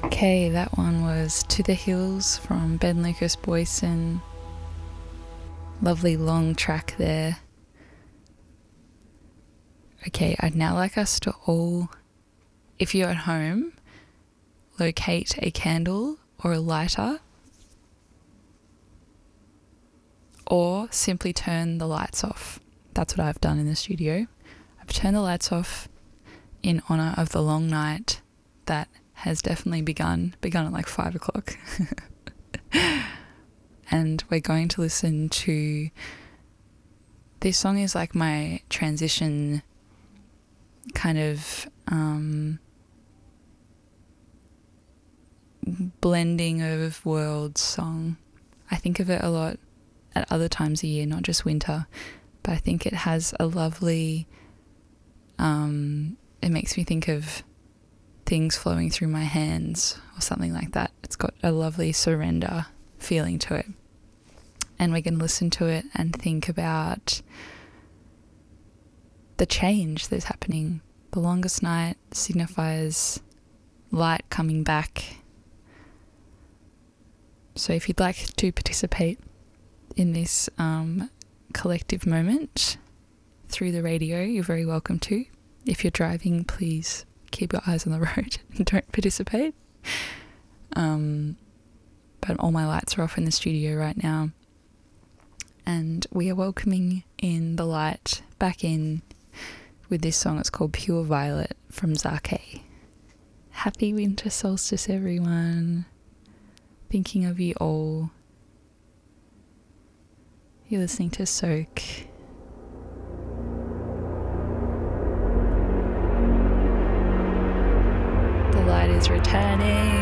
Okay, that one was To the Hills from Ben Lucas Boyson. Lovely long track there. Okay, I'd now like us to all, if you're at home, locate a candle or a lighter, or simply turn the lights off. That's what I've done in the studio. I've turned the lights off in honour of the long night that has definitely begun at like 5 o'clock. And we're going to listen to, this song is like my transition kind of blending of worlds song. I think of it a lot at other times of year, not just winter, but I think it has a lovely, it makes me think of things flowing through my hands or something like that. It's got a lovely surrender feeling to it. And we're going to listen to it and think about the change that's happening. The longest night signifies light coming back. So if you'd like to participate in this collective moment through the radio, you're very welcome to. If you're driving, please keep your eyes on the road and don't participate. But all my lights are off in the studio right now. And we are welcoming in the light back in with this song. It's called Pure Violet from Zake. Happy winter solstice, everyone. Thinking of you all. You're listening to Soak. The light is returning.